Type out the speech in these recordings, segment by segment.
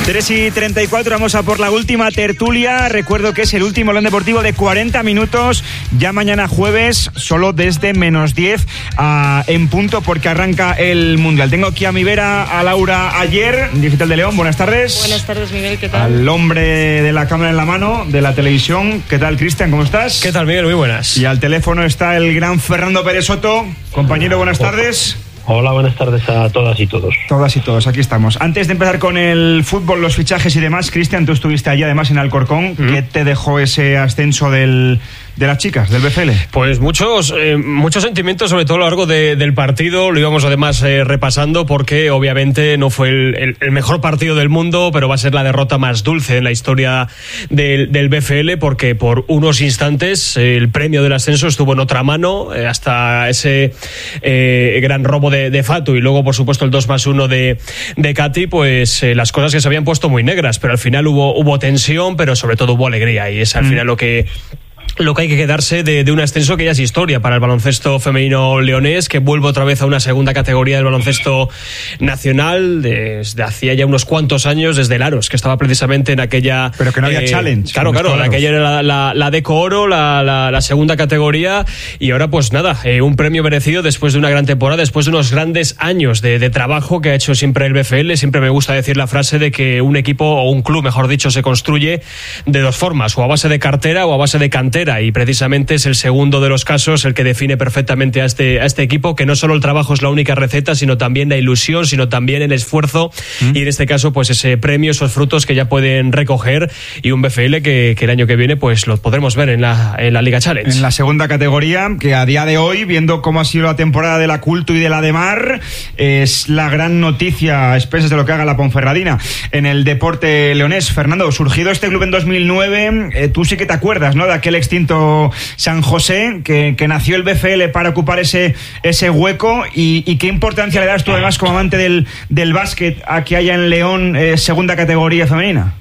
3:34, vamos a por la última tertulia. Recuerdo que es el último León Deportivo de 40 minutos. Ya mañana jueves, solo desde -10 en punto, porque arranca el Mundial. Tengo aquí a mi vera a Laura Ayer, digital de León. Buenas tardes. Buenas tardes, Miguel, ¿qué tal? Al hombre de la cámara en la mano, de la televisión. ¿Qué tal, Cristian? ¿Cómo estás? ¿Qué tal, Miguel? Muy buenas. Y al teléfono está el gran Fernando Pérez Soto. Compañero, buenas tardes. Hola, buenas tardes a todas y todos. Todas y todos, aquí estamos. Antes de empezar con el fútbol, los fichajes y demás, Cristian, tú estuviste allí además en Alcorcón. ¿Qué te dejó ese ascenso de las chicas, del BFL? Pues muchos sentimientos, sobre todo a lo largo del partido. Lo íbamos además repasando, porque obviamente no fue el mejor partido del mundo, pero va a ser la derrota más dulce en la historia del BFL, porque por unos instantes el premio del ascenso estuvo en otra mano, hasta ese gran robo de Fatu, y luego por supuesto el 2+1 de Katy. Pues las cosas que se habían puesto muy negras, pero al final hubo tensión, pero sobre todo hubo alegría, y es al final lo que hay que quedarse de un ascenso que ya es historia para el baloncesto femenino leonés, que vuelve otra vez a una segunda categoría del baloncesto nacional desde hacía ya unos cuantos años, desde el Aros, que estaba precisamente en aquella... Pero que no había challenge. Claro, aquella era la Deco Oro, la segunda categoría, y ahora pues nada, un premio merecido después de una gran temporada, después de unos grandes años de trabajo que ha hecho siempre el BFL. Siempre me gusta decir la frase de que un equipo, o un club mejor dicho, se construye de dos formas, o a base de cartera o a base de cantera, y precisamente es el segundo de los casos el que define perfectamente a este equipo, que no solo el trabajo es la única receta, sino también la ilusión, sino también el esfuerzo, y en este caso pues ese premio, esos frutos que ya pueden recoger, y un BFL que el año que viene pues lo podremos ver en la Liga Challenge. En la segunda categoría, que a día de hoy, viendo cómo ha sido la temporada de la Cultu y de la de Mar, es la gran noticia a expensas de lo que haga la Ponferradina en el deporte leonés. Fernando, surgido este club en 2009, tú sí que te acuerdas, ¿no?, de aquel extinto San José, que nació el BFL para ocupar ese hueco, y qué importancia le das tú además como amante del básquet a que haya en León segunda categoría femenina.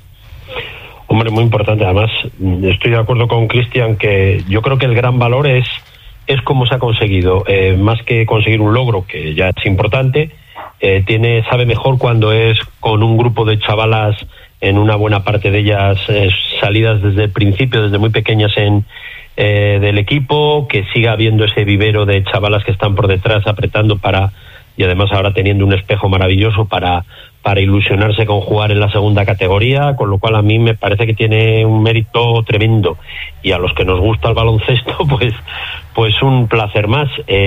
Hombre, muy importante. Además, estoy de acuerdo con Cristian, que yo creo que el gran valor es cómo se ha conseguido, más que conseguir un logro, que ya es importante. Sabe mejor cuando es con un grupo de chavalas, en una buena parte de ellas salidas desde el principio, desde muy pequeñas del equipo, que siga habiendo ese vivero de chavalas que están por detrás apretando y además ahora teniendo un espejo maravilloso para ilusionarse con jugar en la segunda categoría, con lo cual a mí me parece que tiene un mérito tremendo, y a los que nos gusta el baloncesto pues un placer más.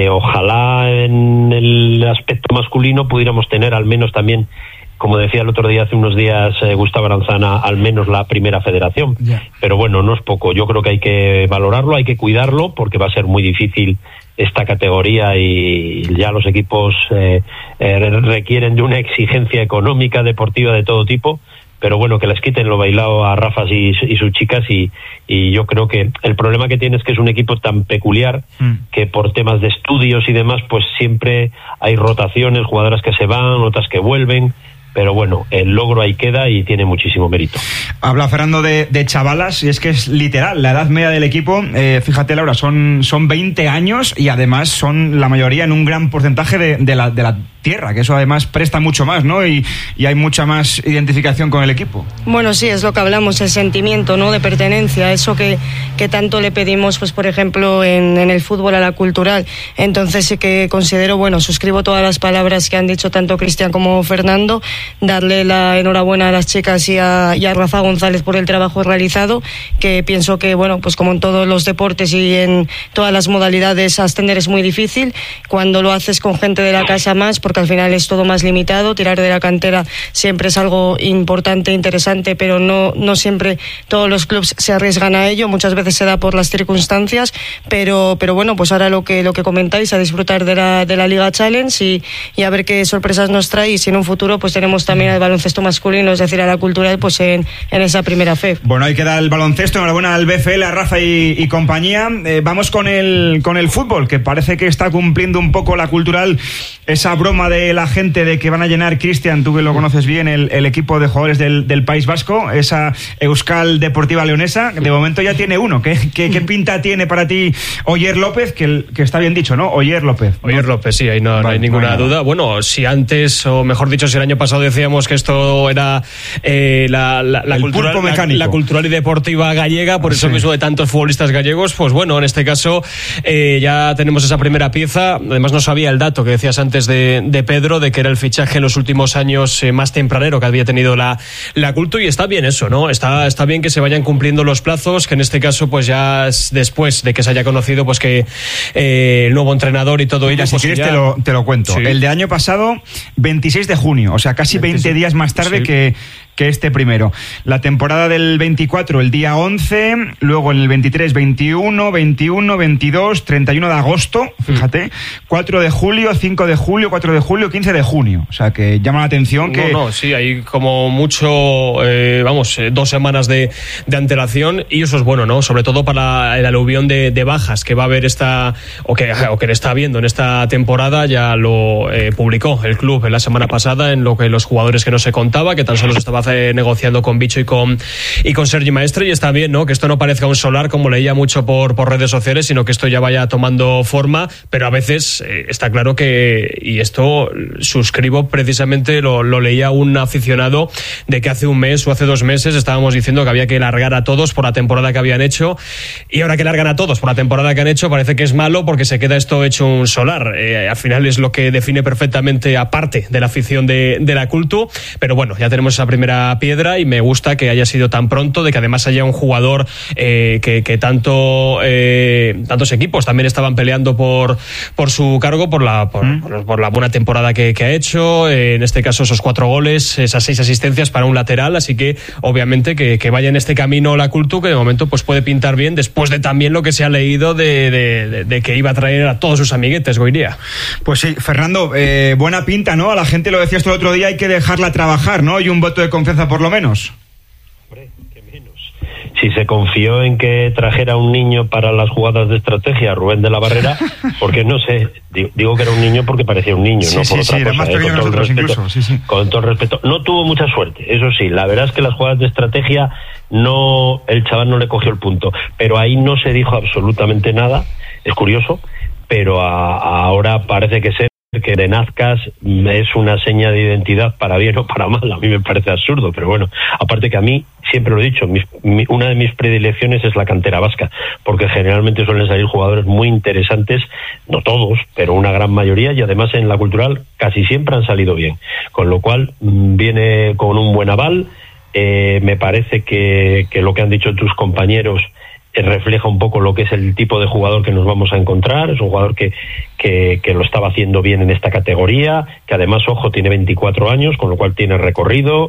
Ojalá en el aspecto masculino pudiéramos tener al menos también, como decía el otro día, hace unos días, Gustavo Aranzana, al menos la primera federación. Yeah. Pero bueno, no es poco. Yo creo que hay que valorarlo, hay que cuidarlo, porque va a ser muy difícil esta categoría, y ya los equipos requieren de una exigencia económica, deportiva de todo tipo. Pero bueno, que les quiten lo bailado a Rafas y sus chicas, y yo creo que el problema que tiene es que es un equipo tan peculiar que por temas de estudios y demás, pues siempre hay rotaciones, jugadoras que se van, otras que vuelven. Pero bueno, el logro ahí queda y tiene muchísimo mérito. Habla Fernando de chavalas, y es que es literal, la edad media del equipo, fíjate, Laura, son 20 años, y además son la mayoría en un gran porcentaje de la tierra, que eso además presta mucho más, ¿no? Y hay mucha más identificación con el equipo. Bueno, sí, es lo que hablamos, el sentimiento, ¿no?, de pertenencia, eso que tanto le pedimos, pues por ejemplo, en el fútbol a la cultural. Entonces sí que considero, suscribo todas las palabras que han dicho tanto Cristian como Fernando, darle la enhorabuena a las chicas y a Rafa González por el trabajo realizado, que pienso que, pues como en todos los deportes y en todas las modalidades, ascender es muy difícil. Cuando lo haces con gente de la casa más, porque al final es todo más limitado, tirar de la cantera siempre es algo importante, interesante, pero no siempre todos los clubes se arriesgan a ello, muchas veces se da por las circunstancias, pero pues ahora lo que comentáis, a disfrutar de la Liga Challenge y a ver qué sorpresas nos trae, y si en un futuro pues tenemos también al baloncesto masculino, es decir, a la cultural, pues en esa primera fe. Bueno, ahí queda el baloncesto. Enhorabuena al BFL, a Rafa y compañía. Vamos con el fútbol, que parece que está cumpliendo un poco la cultural esa broma de la gente de que van a llenar, Cristian, tú que lo conoces bien, el equipo de jugadores del País Vasco, esa Euskal Deportiva Leonesa. De momento ya tiene uno. ¿Qué pinta tiene para ti Oyer López? Que está bien dicho, ¿no? Oyer López. Oyer López, sí, ahí no hay ninguna duda. Bueno, si antes, o mejor dicho, si el año pasado decíamos que esto era la cultural y deportiva gallega, por eso mismo de tantos futbolistas gallegos, pues bueno, en este caso ya tenemos esa primera pieza. Además no sabía el dato que decías antes de Pedro, de que era el fichaje en los últimos años más tempranero que había tenido la Cultu, y está bien eso, ¿no? Está bien que se vayan cumpliendo los plazos, que en este caso pues ya después de que se haya conocido pues que el nuevo entrenador y todo ello. Si quieres ya... te lo cuento. Sí. El de año pasado, 26 de junio, o sea, casi 20 días más tarde que este primero. La temporada del 24, el día 11, luego en el 23, 21, 22, 31 de agosto, fíjate, 4 de julio, 5 de julio, 4 de julio, 15 de junio. O sea, que llama la atención que... Sí, hay como mucho, 2 semanas de antelación, y eso es bueno, ¿no? Sobre todo para el aluvión de bajas que va a haber o que le está habiendo en esta temporada. Ya lo publicó el club en la semana pasada, en lo que los jugadores que no se contaba, que tan solo se estaba negociando con Bicho y con Sergi Maestre, y está bien, ¿no? Que esto no parezca un solar, como leía mucho por redes sociales, sino que esto ya vaya tomando forma, pero a veces está claro que, y esto suscribo precisamente, lo leía un aficionado, de que hace un mes o hace 2 meses estábamos diciendo que había que largar a todos por la temporada que habían hecho, y ahora que largan a todos por la temporada que han hecho parece que es malo, porque se queda esto hecho un solar. Al final es lo que define perfectamente, aparte de la afición de la Cultu, pero bueno, ya tenemos esa primera piedra, y me gusta que haya sido tan pronto, de que además haya un jugador que tantos equipos también estaban peleando por su cargo, por la buena temporada que ha hecho, en este caso esos 4 goles, esas 6 asistencias para un lateral, así que obviamente que vaya en este camino la Cultu, que de momento pues puede pintar bien, después de también lo que se ha leído de que iba a traer a todos sus amiguetes, Goiría. Pues sí, Fernando, buena pinta, ¿no? A la gente, lo decías tú el otro día, hay que dejarla trabajar, ¿no? Y un voto de confianza por lo menos. Hombre, qué menos. Si se confió en que trajera un niño para las jugadas de estrategia, Rubén de la Barrera, porque no sé, digo que era un niño porque parecía un niño, sí, no por otra cosa. Más pequeño que nosotros incluso. Con todo el respeto. No tuvo mucha suerte, eso sí, la verdad es que las jugadas de estrategia el chaval no le cogió el punto, pero ahí no se dijo absolutamente nada, es curioso, pero ahora parece que de Nazcas es una seña de identidad, para bien o para mal. A mí me parece absurdo, pero bueno, aparte que a mí, siempre lo he dicho, una de mis predilecciones es la cantera vasca, porque generalmente suelen salir jugadores muy interesantes, no todos, pero una gran mayoría, y además en la Cultural casi siempre han salido bien, con lo cual viene con un buen aval. Me parece que lo que han dicho tus compañeros refleja un poco lo que es el tipo de jugador que nos vamos a encontrar. Es un jugador que lo estaba haciendo bien en esta categoría, que además, ojo, tiene 24 años, con lo cual tiene recorrido,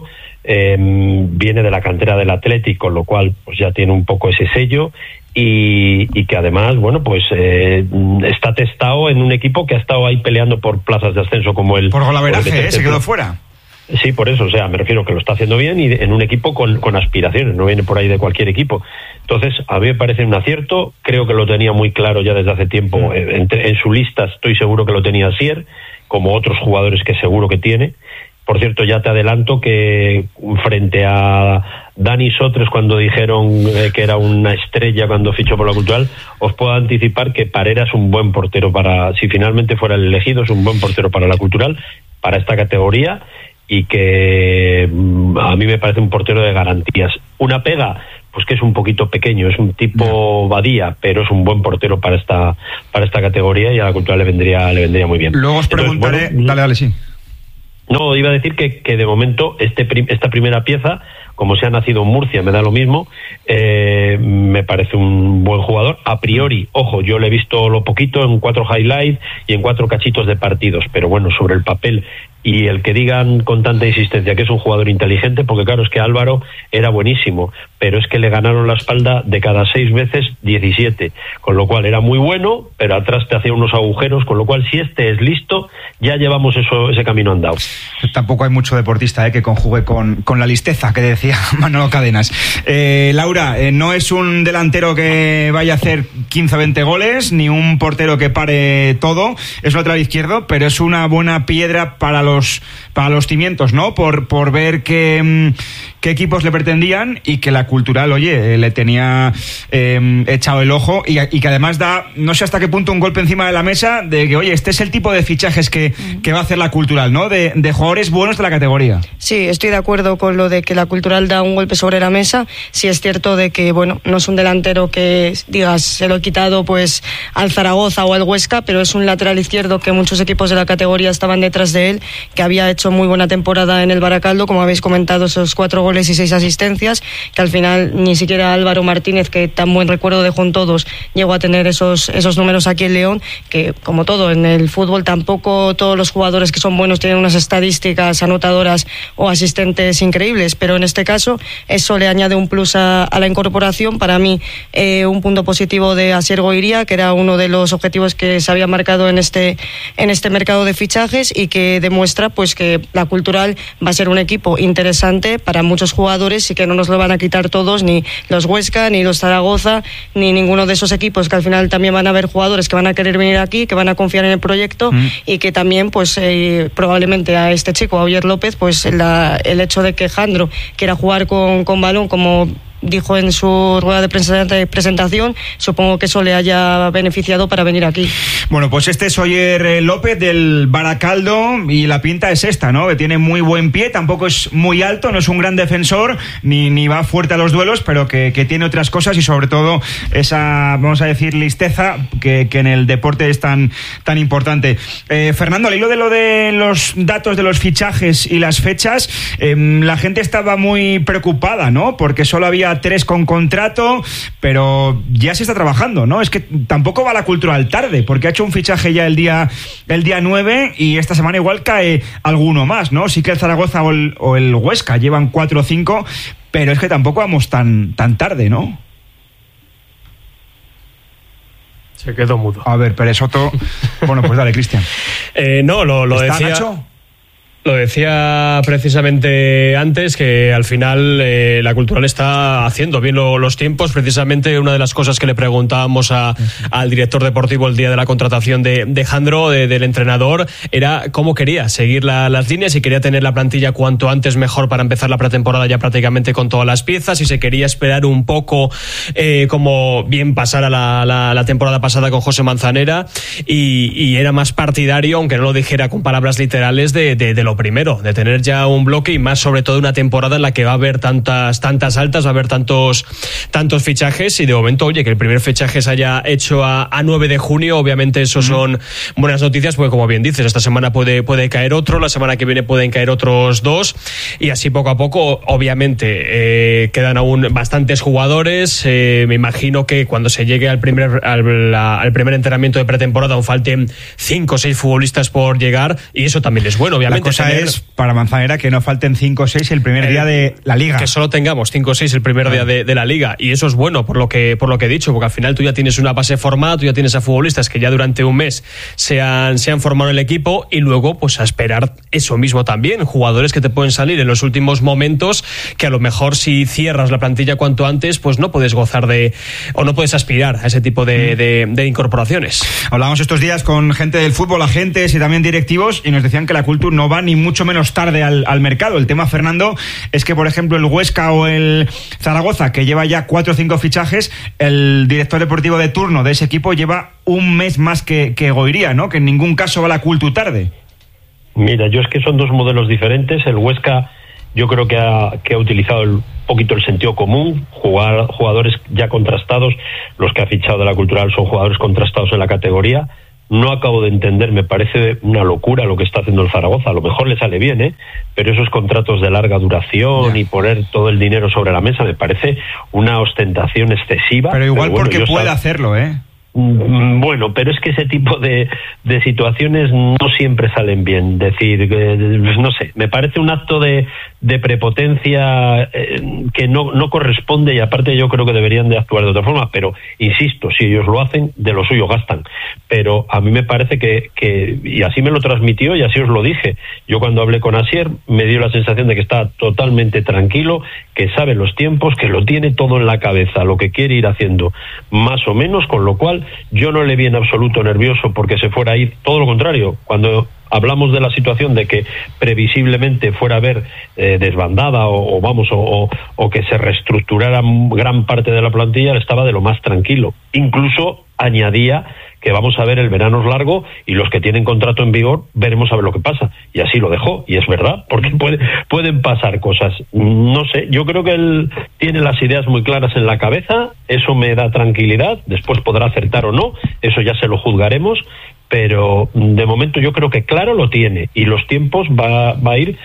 viene de la cantera del Athletic, con lo cual pues ya tiene un poco ese sello, y que además, bueno, pues está testado en un equipo que ha estado ahí peleando por plazas de ascenso como el... Por golaveraje, se quedó fuera. Sí, por eso, o sea, me refiero que lo está haciendo bien, y en un equipo con aspiraciones, no viene por ahí de cualquier equipo. Entonces, a mí me parece un acierto, creo que lo tenía muy claro ya desde hace tiempo, en su lista estoy seguro que lo tenía Sier, como otros jugadores que seguro que tiene. Por cierto, ya te adelanto que frente a Dani Sotres, cuando dijeron que era una estrella cuando fichó por la Cultural, os puedo anticipar que Parera es un buen portero si finalmente fuera el elegido, es un buen portero para la Cultural, para esta categoría, y que a mí me parece un portero de garantías. Una pega, pues que es un poquito pequeño, es un tipo Badía, pero es un buen portero para esta categoría, y a la Cultural le vendría muy bien. Luego os preguntaré. Entonces, bueno, dale, sí. No, iba a decir que de momento esta primera pieza, como se ha nacido en Murcia, me da lo mismo, me parece un buen jugador. A priori, ojo, yo le he visto lo poquito en 4 highlights y en 4 cachitos de partidos, pero bueno, sobre el papel, y el que digan con tanta insistencia que es un jugador inteligente, porque claro, es que Álvaro era buenísimo, pero es que le ganaron la espalda de cada 6 veces 17, con lo cual era muy bueno, pero atrás te hacía unos agujeros, con lo cual si este es listo, ya llevamos ese camino andado. Tampoco hay mucho deportista que conjugue con la listeza que decía decía Manolo Cadenas. Laura, no es un delantero que vaya a hacer 15 o 20 goles, ni un portero que pare todo, es un lateral izquierdo, pero es una buena piedra para los cimientos, ¿no? Por ver qué equipos le pretendían y que la Cultural, oye, le tenía echado el ojo y que además da, no sé hasta qué punto, un golpe encima de la mesa de que, oye, este es el tipo de fichajes que va a hacer la Cultural, ¿no? De jugadores buenos de la categoría. Sí, estoy de acuerdo con lo de que la Cultural da un golpe sobre la mesa. Sí es cierto de que, bueno, no es un delantero que digas se lo he quitado pues al Zaragoza o al Huesca, pero es un lateral izquierdo que muchos equipos de la categoría estaban detrás de él, que había hecho muy buena temporada en el Baracaldo, como habéis comentado, esos 4 goles y 6 asistencias, que al final ni siquiera Álvaro Martínez, que tan buen recuerdo dejó en todos, llegó a tener esos números aquí en León, que como todo en el fútbol tampoco todos los jugadores que son buenos tienen unas estadísticas anotadoras o asistentes increíbles, pero en este caso eso le añade un plus a la incorporación. Para mí un punto positivo de Asier Goiría, que era uno de los objetivos que se había marcado en este mercado de fichajes y que demuestra pues que la Cultural va a ser un equipo interesante para muchos jugadores y que no nos lo van a quitar todos, ni los Huesca, ni los Zaragoza, ni ninguno de esos equipos, que al final también van a haber jugadores que van a querer venir aquí, que van a confiar en el proyecto y que también pues probablemente a este chico, a Oyer López, pues el hecho de que Jandro quiera jugar con balón, como dijo en su rueda de presentación, supongo que eso le haya beneficiado para venir aquí. Bueno, pues este es Oyer López del Baracaldo y la pinta es esta, ¿no? Que tiene muy buen pie, tampoco es muy alto, no es un gran defensor, ni va fuerte a los duelos, pero que tiene otras cosas y sobre todo esa, vamos a decir, listeza que en el deporte es tan importante. Fernando, al hilo de los datos de los fichajes y las fechas, la gente estaba muy preocupada, ¿no? Porque solo había 3 con contrato, pero ya se está trabajando, ¿no? Es que tampoco va la Cultural tarde, porque ha hecho un fichaje ya el día 9 y esta semana igual cae alguno más, ¿no? Sí que el Zaragoza o el Huesca llevan 4 o 5, pero es que tampoco vamos tan tarde, ¿no? Se quedó mudo. A ver, Pérez Soto. Bueno, pues dale, Cristian. No, lo decía... Nacho? Lo decía precisamente antes, que al final la Cultural está haciendo bien los tiempos. Precisamente una de las cosas que le preguntábamos al director deportivo el día de la contratación de Jandro, del entrenador, era cómo quería seguir las líneas y quería tener la plantilla cuanto antes mejor para empezar la pretemporada ya prácticamente con todas las piezas, y se quería esperar un poco como bien pasara la temporada pasada con José Manzanera, y era más partidario, aunque no lo dijera con palabras literales, de lo primero, de tener ya un bloque, y más sobre todo una temporada en la que va a haber tantas altas, va a haber tantos fichajes, y de momento, oye, que el primer fichaje se haya hecho a 9 de junio, obviamente eso son buenas noticias, porque como bien dices, esta semana puede caer otro, la semana que viene pueden caer otros 2, y así poco a poco, obviamente quedan aún bastantes jugadores. Me imagino que cuando se llegue al primer entrenamiento de pretemporada aún falten 5 o 6 futbolistas por llegar, y eso también es bueno, obviamente. La cosa es para Manzanera que no falten 5 o 6 el primer día de la Liga. Que solo tengamos 5 o 6 el primer día de la Liga, y eso es bueno por lo que he dicho, porque al final tú ya tienes una base formada, tú ya tienes a futbolistas que ya durante un mes se han formado en el equipo, y luego pues a esperar eso mismo también, jugadores que te pueden salir en los últimos momentos, que a lo mejor si cierras la plantilla cuanto antes, pues no puedes gozar o no puedes aspirar a ese tipo de incorporaciones. Hablábamos estos días con gente del fútbol, agentes y también directivos, y nos decían que la Cultura no va ni mucho menos tarde al mercado. El tema, Fernando, es que por ejemplo el Huesca o el Zaragoza, que lleva ya 4 o 5 fichajes, el director deportivo de turno de ese equipo lleva un mes más que Goiría, ¿no? Que en ningún caso va la Cultura tarde. Mira, yo es que son 2 modelos diferentes. El Huesca yo creo que ha utilizado un poquito el sentido común, jugadores ya contrastados. Los que ha fichado de la Cultural son jugadores contrastados en la categoría. No acabo de entender, me parece una locura lo que está haciendo el Zaragoza. A lo mejor le sale bien, pero esos contratos de larga duración y poner todo el dinero sobre la mesa me parece una ostentación excesiva. Pero igual porque puede hacerlo, Bueno, pero es que ese tipo de situaciones no siempre salen bien. Decir, no sé, me parece un acto de prepotencia que no corresponde, y aparte yo creo que deberían de actuar de otra forma, pero insisto, si ellos lo hacen, de lo suyo gastan. Pero a mí me parece que y así me lo transmitió y así os lo dije. Yo cuando hablé con Asier me dio la sensación de que está totalmente tranquilo, que sabe los tiempos, que lo tiene todo en la cabeza, lo que quiere ir haciendo más o menos, con lo cual yo no le vi en absoluto nervioso porque se fuera a ir, todo lo contrario. Cuando hablamos de la situación de que previsiblemente fuera a haber desbandada o que se reestructurara gran parte de la plantilla, él estaba de lo más tranquilo. Incluso añadía que vamos a ver, el verano es largo y los que tienen contrato en vigor veremos a ver lo que pasa, y así lo dejó, y es verdad, porque pueden pasar cosas. No sé, yo creo que él tiene las ideas muy claras en la cabeza, eso me da tranquilidad. Después podrá acertar o no, eso ya se lo juzgaremos, pero de momento yo creo que claro lo tiene, y los tiempos va a ir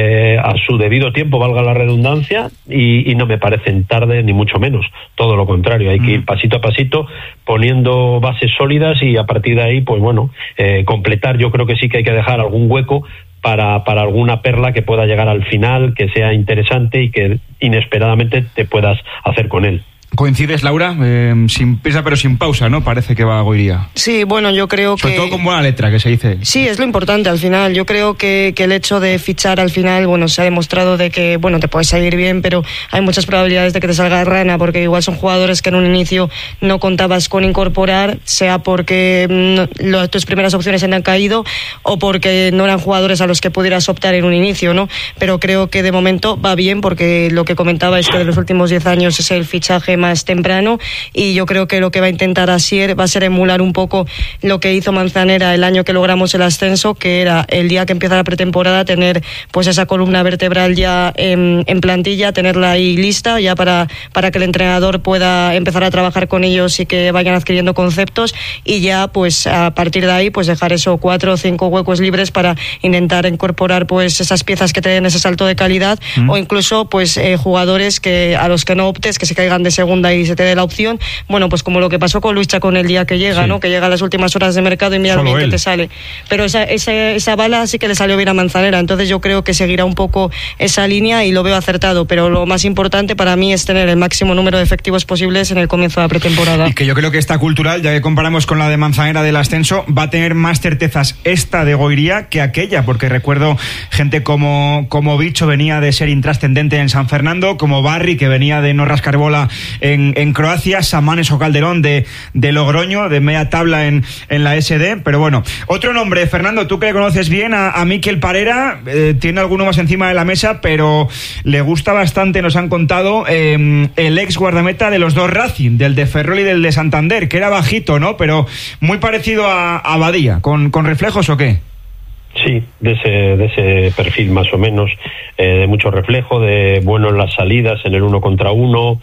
a su debido tiempo, valga la redundancia, y no me parecen tarde ni mucho menos, todo lo contrario, hay que ir pasito a pasito poniendo bases sólidas, y a partir de ahí pues bueno, completar. Yo creo que sí que hay que dejar algún hueco para alguna perla que pueda llegar al final, que sea interesante y que inesperadamente te puedas hacer con él. ¿Coincides, Laura? Sin prisa pero sin pausa, ¿no? Parece que va a Goiría. Sí, bueno, yo creo Sobre todo con buena letra, que se dice. Sí, es lo importante al final. Yo creo que el hecho de fichar al final, bueno, se ha demostrado de que, bueno, te puede salir bien, pero hay muchas probabilidades de que te salga rana, porque igual son jugadores que en un inicio no contabas con incorporar, sea porque tus primeras opciones se han caído o porque no eran jugadores a los que pudieras optar en un inicio, ¿no? Pero creo que de momento va bien, porque lo que comentaba es que de los últimos 10 años es el fichaje más temprano, y yo creo que lo que va a intentar Asier va a ser emular un poco lo que hizo Manzanera el año que logramos el ascenso, que era el día que empieza la pretemporada tener pues esa columna vertebral ya en plantilla, tenerla ahí lista ya para que el entrenador pueda empezar a trabajar con ellos y que vayan adquiriendo conceptos, y ya pues a partir de ahí pues dejar eso 4 o 5 huecos libres para intentar incorporar pues esas piezas que te den ese salto de calidad, o incluso pues jugadores que a los que no optes, que se caigan de segunda y se te dé la opción, bueno, pues como lo que pasó con Luis Chacón el día que llega, sí, ¿no? Que llega a las últimas horas de mercado y mira lo bien que te sale. Pero esa bala sí que le salió bien a Manzanera, entonces yo creo que seguirá un poco esa línea y lo veo acertado, pero lo más importante para mí es tener el máximo número de efectivos posibles en el comienzo de la pretemporada. Y que yo creo que esta cultural, ya que comparamos con la de Manzanera del ascenso, va a tener más certezas esta de Goiría que aquella, porque recuerdo gente como Bicho, venía de ser intrascendente en San Fernando, como Barry, que venía de no rascar bola en Croacia, Samanes o Calderón de Logroño, de media tabla en la SD. Pero bueno, otro nombre, Fernando, tú que le conoces bien, a Mikel Parera, tiene alguno más encima de la mesa, pero le gusta bastante, nos han contado, el ex guardameta de los dos Racing, del de Ferrol y del de Santander, que era bajito, ¿no? Pero muy parecido a Badía, ¿con reflejos o qué? Sí, de ese perfil más o menos, de mucho reflejo, de bueno en las salidas, en el 1 contra 1,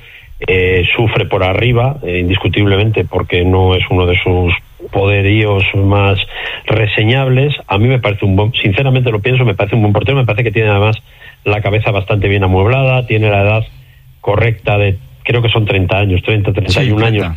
sufre por arriba, indiscutiblemente, porque no es uno de sus poderíos más reseñables. A mí me parece sinceramente lo pienso, me parece un buen portero, me parece que tiene además la cabeza bastante bien amueblada, tiene la edad correcta creo que son 31 sí, años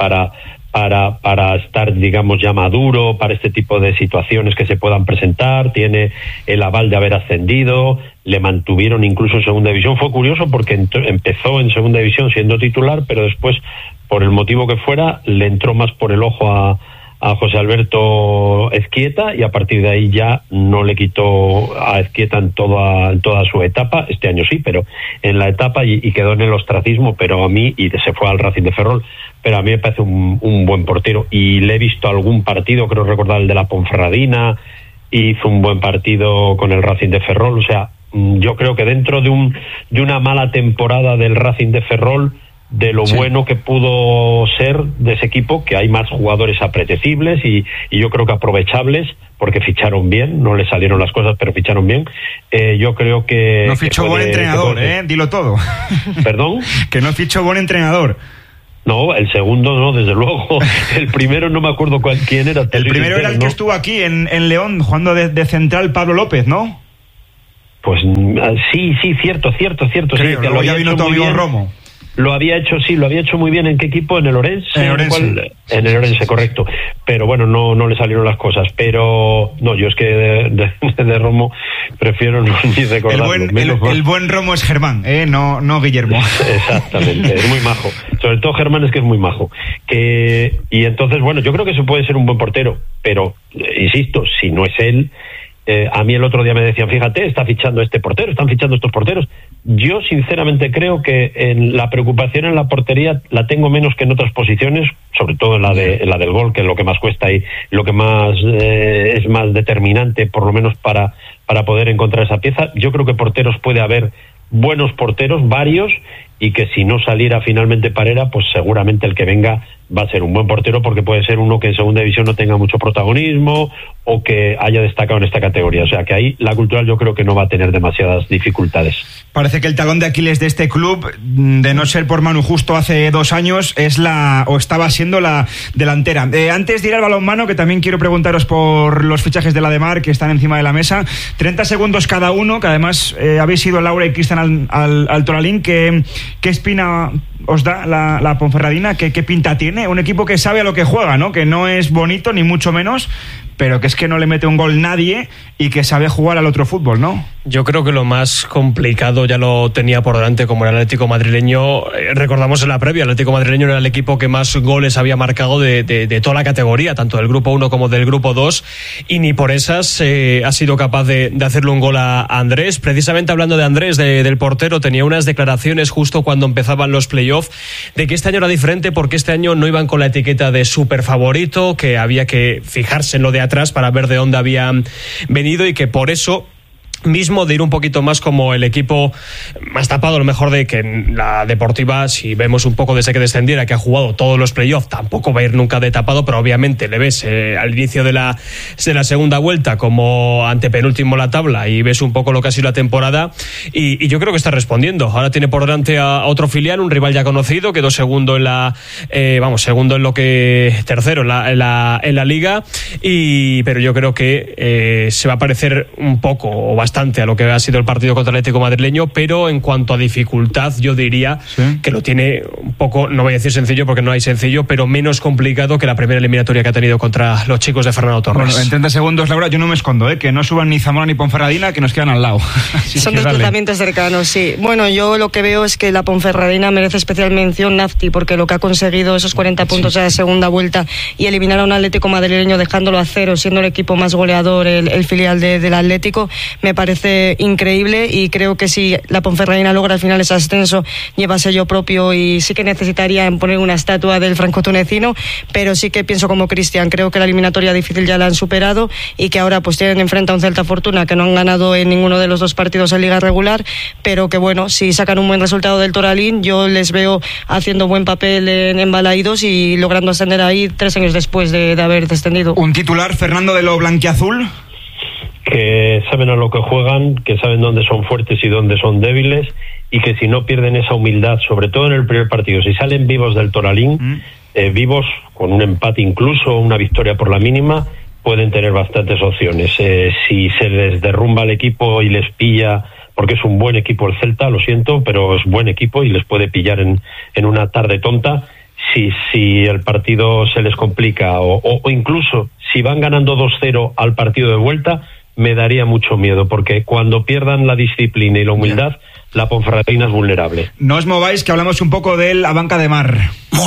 para estar, digamos, ya maduro para este tipo de situaciones que se puedan presentar. Tiene el aval de haber ascendido, le mantuvieron incluso en segunda división. Fue curioso porque empezó en segunda división siendo titular, pero después, por el motivo que fuera, le entró más por el ojo a José Alberto Ezquieta, y a partir de ahí ya no le quitó a Ezquieta en toda su etapa. Este año sí, pero en la etapa, y quedó en el ostracismo, pero a mí, y se fue al Racing de Ferrol, pero a mí me parece un buen portero, y le he visto algún partido, creo recordar el de la Ponferradina, hizo un buen partido con el Racing de Ferrol. O sea, yo creo que dentro de una mala temporada del Racing de Ferrol, de lo sí, bueno que pudo ser de ese equipo, que hay más jugadores apetecibles y yo creo que aprovechables, porque ficharon bien, no le salieron las cosas, pero ficharon bien. Yo creo que... No fichó buen entrenador, dilo todo. ¿Perdón? Que no fichó buen entrenador. No, el segundo no, desde luego. El primero no me acuerdo quién era. El primero era el que estuvo aquí en León, jugando de central, Pablo López, ¿no? Pues sí, cierto. Creo, sí, que luego ya vino tu amigo Romo. Lo había hecho muy bien. ¿En qué equipo? ¿En el Orense? En el Orense, correcto. Pero bueno, no le salieron las cosas. Pero no, yo es que de Romo prefiero ni recordarlo. El buen Romo es Germán, no Guillermo. Exactamente, es muy majo. Sobre todo Germán es que es muy majo. Y entonces, bueno, yo creo que se puede ser un buen portero, pero, insisto, si no es él... a mí el otro día me decían, fíjate, están fichando estos porteros. Yo sinceramente creo que en la preocupación en la portería la tengo menos que en otras posiciones, sobre todo en la del gol, que es lo que más cuesta y lo que más es más determinante, por lo menos para poder encontrar esa pieza. Yo creo que porteros puede haber buenos porteros, varios, y que si no saliera finalmente Parera, pues seguramente el que venga va a ser un buen portero, porque puede ser uno que en segunda división no tenga mucho protagonismo o que haya destacado en esta categoría. O sea que ahí la Cultural yo creo que no va a tener demasiadas dificultades. Parece que el talón de Aquiles de este club, de no ser por Manu Justo hace 2 años, estaba siendo la delantera. Antes de ir al balonmano, que también quiero preguntaros por los fichajes de la Demar que están encima de la mesa. 30 segundos cada uno, que además habéis ido Laura y Cristian al Toralín. ¿Qué espina os da la Ponferradina? ¿Qué pinta tiene? Un equipo que sabe a lo que juega, ¿no? Que no es bonito, ni mucho menos, pero que es que no le mete un gol nadie y que sabe jugar al otro fútbol, ¿no? Yo creo que lo más complicado ya lo tenía por delante, como el Atlético madrileño. Recordamos en la previa, el Atlético madrileño era el equipo que más goles había marcado de toda la categoría, tanto del grupo 1 como del grupo 2, y ni por esas ha sido capaz de hacerle un gol a Andrés. Precisamente hablando de Andrés, del portero, tenía unas declaraciones justo cuando empezaban los playoffs de que este año era diferente, porque este año no iban con la etiqueta de súper favorito, que había que fijarse en lo de atrás para ver de dónde habían venido, y que por eso mismo de ir un poquito más como el equipo más tapado, a lo mejor de que en la Deportiva, si vemos un poco desde que descendiera, que ha jugado todos los playoffs, tampoco va a ir nunca de tapado, pero obviamente le ves al inicio de la segunda vuelta como antepenúltimo la tabla, y ves un poco lo que ha sido la temporada, y yo creo que está respondiendo. Ahora tiene por delante a otro filial, un rival ya conocido, quedó segundo segundo en lo que tercero en la liga, pero yo creo que se va a parecer un poco o bastante a lo que ha sido el partido contra el Atlético madrileño, pero en cuanto a dificultad yo diría que lo tiene un poco, no voy a decir sencillo porque no hay sencillo, pero menos complicado que la primera eliminatoria que ha tenido contra los chicos de Fernando Torres. Bueno, en 30 segundos, Laura, yo no me escondo, que no suban ni Zamora ni Ponferradina, que nos quedan al lado. Son desplazamientos cercanos, sí. Bueno, yo lo que veo es que la Ponferradina merece especial mención Nafti, porque lo que ha conseguido, esos 40 puntos en la segunda vuelta, y eliminar a un Atlético madrileño dejándolo a 0, siendo el equipo más goleador, el filial del Atlético, me parece increíble, y creo que si la Ponferradina logra al final ese ascenso, lleva sello propio, y sí que necesitarían poner una estatua del franco-tunecino, pero sí que pienso como Cristian, creo que la eliminatoria difícil ya la han superado, y que ahora pues tienen enfrente a un Celta Fortuna que no han ganado en ninguno de los 2 partidos en liga regular, pero que bueno, si sacan un buen resultado del Toralín, yo les veo haciendo buen papel en Balaídos y logrando ascender ahí 3 años después de haber descendido. Un titular, Fernando, de lo blanquiazul, que saben a lo que juegan, que saben dónde son fuertes y dónde son débiles, y que si no pierden esa humildad, sobre todo en el primer partido, si salen vivos del Toralín, vivos con un empate, incluso una victoria por la mínima, pueden tener bastantes opciones. Si se les derrumba el equipo y les pilla, porque es un buen equipo el Celta, lo siento, pero es buen equipo y les puede pillar en una tarde tonta. Si el partido se les complica o incluso si van ganando 2-0 al partido de vuelta, me daría mucho miedo, porque cuando pierdan la disciplina y la humildad, la Ponferradina es vulnerable. No os mováis, que hablamos un poco de la banca de Mar.